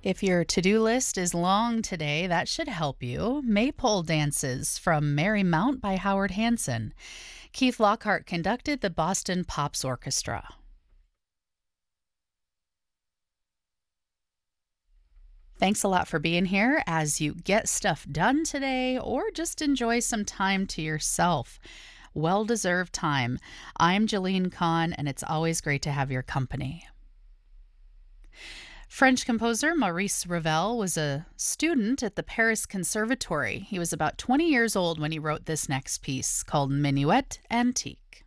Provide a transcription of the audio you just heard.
If your to do list is long today, that should help you. Maypole Dances from Merry Mount by Howard Hanson. Keith Lockhart conducted the Boston Pops Orchestra. Thanks a lot for being here as you get stuff done today or just enjoy some time to yourself. Well deserved time. I'm Jolene Kahn, and it's always great to have your company. French composer Maurice Ravel was a student at the Paris Conservatory. He was about 20 years old when he wrote this next piece called Minuet Antique.